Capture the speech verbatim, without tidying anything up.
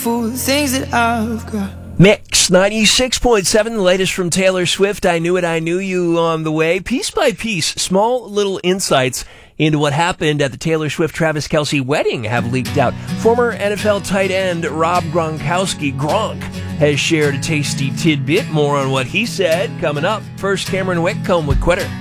for the things that I've got. Mix ninety-six point seven, the latest from Taylor Swift. I Knew It, I Knew You on the way. Piece by piece, small little insights into what happened at the Taylor Swift-Travis Kelce wedding have leaked out. Former N F L tight end Rob Gronkowski, Gronk, has shared a tasty tidbit. More on what he said coming up. First, Cameron Whitcomb with Quitter.